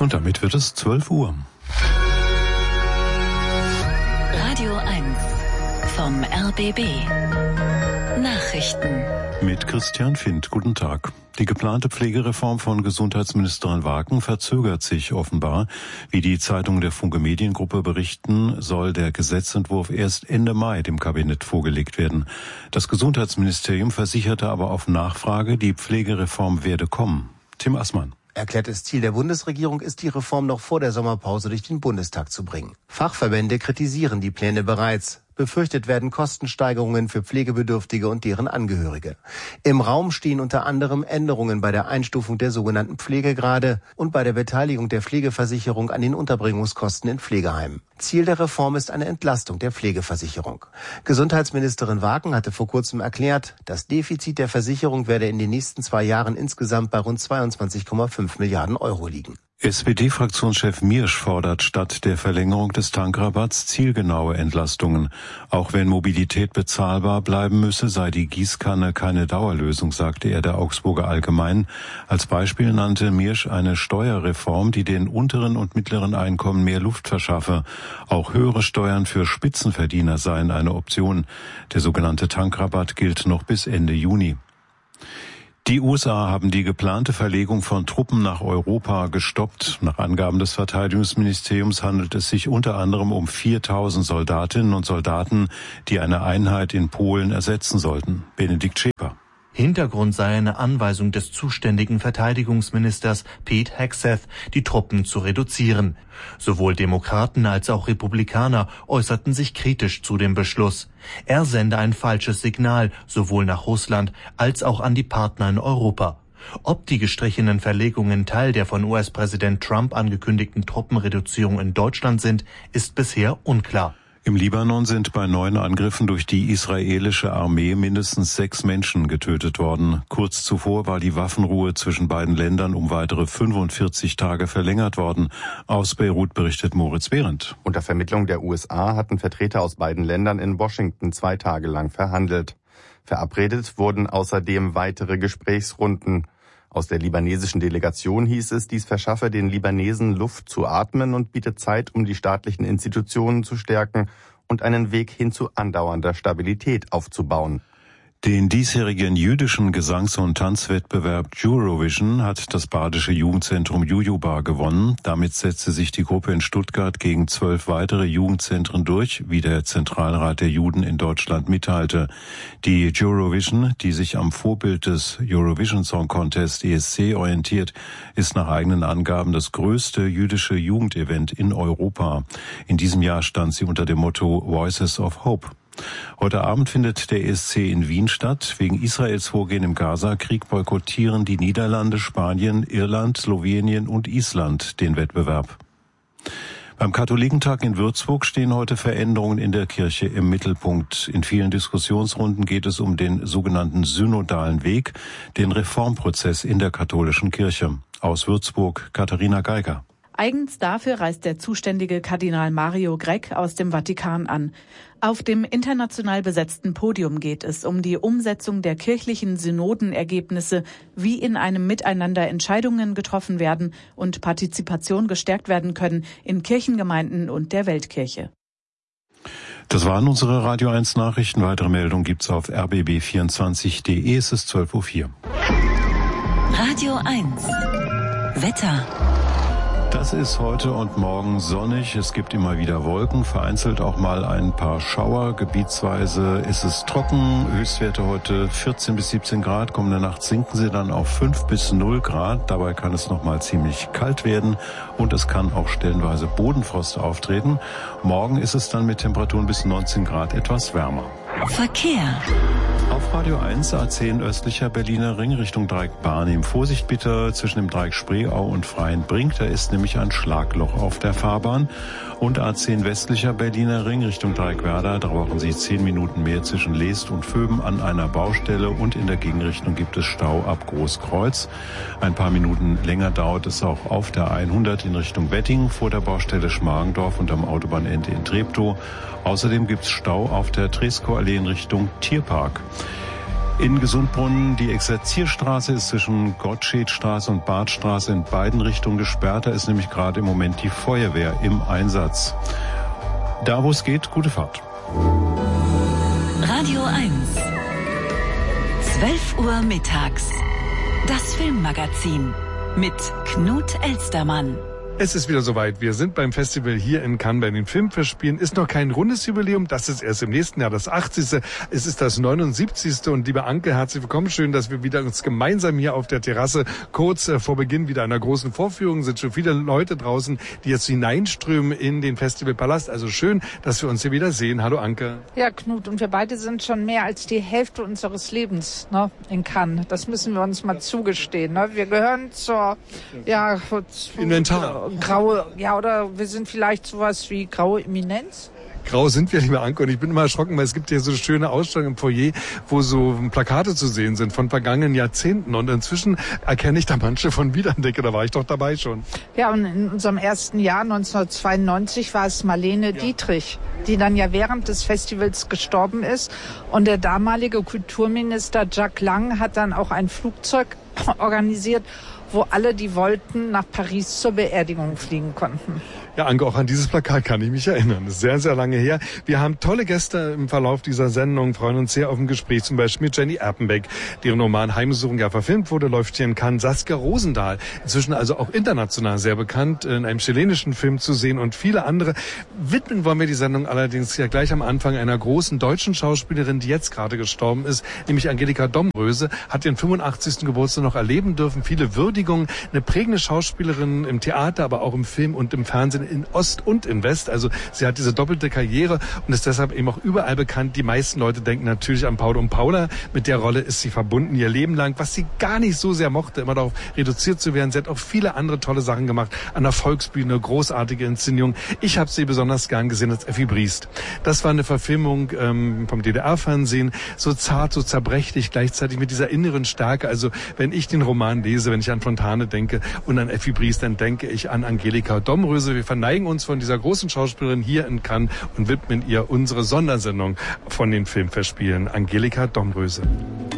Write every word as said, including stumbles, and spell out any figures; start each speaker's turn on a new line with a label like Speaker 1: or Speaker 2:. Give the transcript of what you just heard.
Speaker 1: Und damit wird es zwölf Uhr.
Speaker 2: Radio eins vom R B B. Nachrichten.
Speaker 1: Mit Christian Findt. Guten Tag. Die geplante Pflegereform von Gesundheitsministerin Wagen verzögert sich offenbar. Wie die Zeitungen der Funke Mediengruppe berichten, soll der Gesetzentwurf erst Ende Mai dem Kabinett vorgelegt werden. Das Gesundheitsministerium versicherte aber auf Nachfrage, die Pflegereform werde kommen. Tim Assmann.
Speaker 3: Erklärtes Ziel der Bundesregierung ist, die Reform noch vor der Sommerpause durch den Bundestag zu bringen. Fachverbände kritisieren die Pläne bereits. Befürchtet werden Kostensteigerungen für Pflegebedürftige und deren Angehörige. Im Raum stehen unter anderem Änderungen bei der Einstufung der sogenannten Pflegegrade und bei der Beteiligung der Pflegeversicherung an den Unterbringungskosten in Pflegeheimen. Ziel der Reform ist eine Entlastung der Pflegeversicherung. Gesundheitsministerin Wagen hatte vor kurzem erklärt, das Defizit der Versicherung werde in den nächsten zwei Jahren insgesamt bei rund zweiundzwanzig Komma fünf Milliarden Euro liegen.
Speaker 1: S P D-Fraktionschef Miersch fordert statt der Verlängerung des Tankrabatts zielgenaue Entlastungen. Auch wenn Mobilität bezahlbar bleiben müsse, sei die Gießkanne keine Dauerlösung, sagte er der Augsburger Allgemeinen. Als Beispiel nannte Miersch eine Steuerreform, die den unteren und mittleren Einkommen mehr Luft verschaffe. Auch höhere Steuern für Spitzenverdiener seien eine Option. Der sogenannte Tankrabatt gilt noch bis Ende Juni. Die U S A haben die geplante Verlegung von Truppen nach Europa gestoppt. Nach Angaben des Verteidigungsministeriums handelt es sich unter anderem um viertausend Soldatinnen und Soldaten, die eine Einheit in Polen ersetzen sollten. Benedikt Schäper.
Speaker 4: Hintergrund sei eine Anweisung des zuständigen Verteidigungsministers Pete Hegseth, die Truppen zu reduzieren. Sowohl Demokraten als auch Republikaner äußerten sich kritisch zu dem Beschluss. Er sende ein falsches Signal, sowohl nach Russland als auch an die Partner in Europa. Ob die gestrichenen Verlegungen Teil der von U S-Präsident Trump angekündigten Truppenreduzierung in Deutschland sind, ist bisher unklar.
Speaker 1: Im Libanon sind bei neuen Angriffen durch die israelische Armee mindestens sechs Menschen getötet worden. Kurz zuvor war die Waffenruhe zwischen beiden Ländern um weitere fünfundvierzig Tage verlängert worden. Aus Beirut berichtet Moritz Behrendt.
Speaker 5: Unter Vermittlung der U S A hatten Vertreter aus beiden Ländern in Washington zwei Tage lang verhandelt. Verabredet wurden außerdem weitere Gesprächsrunden. Aus der libanesischen Delegation hieß es, dies verschaffe den Libanesen Luft zu atmen und bietet Zeit, um die staatlichen Institutionen zu stärken und einen Weg hin zu andauernder Stabilität aufzubauen.
Speaker 1: Den diesjährigen jüdischen Gesangs- und Tanzwettbewerb Eurovision hat das badische Jugendzentrum Jujuba gewonnen. Damit setzte sich die Gruppe in Stuttgart gegen zwölf weitere Jugendzentren durch, wie der Zentralrat der Juden in Deutschland mitteilte. Die Eurovision, die sich am Vorbild des Eurovision Song Contest E S C orientiert, ist nach eigenen Angaben das größte jüdische Jugendevent in Europa. In diesem Jahr stand sie unter dem Motto Voices of Hope. Heute Abend findet der E S C in Wien statt. Wegen Israels Vorgehen im Gaza-Krieg boykottieren die Niederlande, Spanien, Irland, Slowenien und Island den Wettbewerb. Beim Katholikentag in Würzburg stehen heute Veränderungen in der Kirche im Mittelpunkt. In vielen Diskussionsrunden geht es um den sogenannten synodalen Weg, den Reformprozess in der katholischen Kirche. Aus Würzburg, Katharina Geiger.
Speaker 6: Eigens dafür reist der zuständige Kardinal Mario Grech aus dem Vatikan an. Auf dem international besetzten Podium geht es um die Umsetzung der kirchlichen Synodenergebnisse, wie in einem Miteinander Entscheidungen getroffen werden und Partizipation gestärkt werden können in Kirchengemeinden und der Weltkirche.
Speaker 1: Das waren unsere Radio eins Nachrichten. Weitere Meldungen gibt's auf r b b vierundzwanzig punkt d e. Es ist zwölf Uhr vier.
Speaker 2: Radio eins. Wetter.
Speaker 1: Das ist heute und morgen sonnig. Es gibt immer wieder Wolken, vereinzelt auch mal ein paar Schauer. Gebietsweise ist es trocken. Höchstwerte heute vierzehn bis siebzehn Grad. Kommende Nacht sinken sie dann auf fünf bis null Grad. Dabei kann es noch mal ziemlich kalt werden und es kann auch stellenweise Bodenfrost auftreten. Morgen ist es dann mit Temperaturen bis neunzehn Grad etwas wärmer.
Speaker 2: Verkehr.
Speaker 1: Auf Radio eins A zehn östlicher Berliner Ring Richtung Dreieck Barnim. Vorsicht bitte zwischen dem Dreieck Spreeau und Freienbrink. Da ist nämlich ein Schlagloch auf der Fahrbahn. Und A zehn westlicher Berliner Ring Richtung Dreieck Werder. Da brauchen Sie zehn Minuten mehr zwischen Leest und Vöben an einer Baustelle. Und in der Gegenrichtung gibt es Stau ab Großkreuz. Ein paar Minuten länger dauert es auch auf der hundert in Richtung Wettingen vor der Baustelle Schmargendorf und am Autobahnende in Treptow. Außerdem gibt es Stau auf der Tresco-Allee in Richtung Tierpark. In Gesundbrunnen, die Exerzierstraße ist zwischen Gottschedstraße und Badstraße in beiden Richtungen gesperrt. Da ist nämlich gerade im Moment die Feuerwehr im Einsatz. Da, wo es geht, gute Fahrt.
Speaker 2: Radio eins. zwölf Uhr mittags. Das Filmmagazin mit Knut Elstermann.
Speaker 7: Es ist wieder soweit. Wir sind beim Festival hier in Cannes bei den Filmfestspielen. Ist noch kein rundes Jubiläum. Das ist erst im nächsten Jahr das achtzigste. Es ist das neunundsiebzigste. Und liebe Anke, herzlich willkommen. Schön, dass wir wieder uns gemeinsam hier auf der Terrasse kurz äh, vor Beginn wieder einer großen Vorführung sind. Schon viele Leute draußen, die jetzt hineinströmen in den Festivalpalast. Also schön, dass wir uns hier wieder sehen. Hallo Anke.
Speaker 8: Ja, Knut. Und wir beide sind schon mehr als die Hälfte unseres Lebens, ne, in Cannes. Das müssen wir uns mal zugestehen. Ne? Wir gehören zur, ja, zu,
Speaker 7: Inventar.
Speaker 8: Graue, ja, oder wir sind vielleicht sowas wie graue Eminenz.
Speaker 7: Grau sind wir, liebe Anke, und ich bin immer erschrocken, weil es gibt hier so schöne Ausstellungen im Foyer, wo so Plakate zu sehen sind von vergangenen Jahrzehnten, und inzwischen erkenne ich da manche von Wiederentdecke, da war ich doch dabei schon.
Speaker 8: Ja, und in unserem ersten Jahr neunzehnhundertzweiundneunzig war es Marlene ja. Dietrich, die dann ja während des Festivals gestorben ist, und der damalige Kulturminister Jack Lang hat dann auch ein Flugzeug organisiert, wo alle, die wollten, nach Paris zur Beerdigung fliegen konnten.
Speaker 7: Ja, Anke, auch an dieses Plakat kann ich mich erinnern. Das ist sehr, sehr lange her. Wir haben tolle Gäste im Verlauf dieser Sendung, freuen uns sehr auf ein Gespräch, zum Beispiel mit Jenny Erpenbeck, deren Roman Heimsuchung ja verfilmt wurde, läuft hier in Cannes. Saskia Rosendahl, inzwischen also auch international sehr bekannt, in einem chilenischen Film zu sehen, und viele andere. Widmen wollen wir die Sendung allerdings ja gleich am Anfang einer großen deutschen Schauspielerin, die jetzt gerade gestorben ist, nämlich Angelika Domröse, hat ihren fünfundachtzigsten Geburtstag noch erleben dürfen. Viele Würdigungen, eine prägende Schauspielerin im Theater, aber auch im Film und im Fernsehen, in Ost und in West. Also sie hat diese doppelte Karriere und ist deshalb eben auch überall bekannt. Die meisten Leute denken natürlich an Paul und Paula. Mit der Rolle ist sie verbunden ihr Leben lang, was sie gar nicht so sehr mochte, immer darauf reduziert zu werden. Sie hat auch viele andere tolle Sachen gemacht. An der Volksbühne, großartige Inszenierung. Ich habe sie besonders gern gesehen als Effi Briest. Das war eine Verfilmung ähm, vom D D R-Fernsehen. So zart, so zerbrechlich, gleichzeitig mit dieser inneren Stärke. Also wenn ich den Roman lese, wenn ich an Fontane denke und an Effi Briest, dann denke ich an Angelika Domröse. Wir verneigen uns von dieser großen Schauspielerin hier in Cannes und widmen ihr unsere Sondersendung von den Filmfestspielen. Angelika Domröse.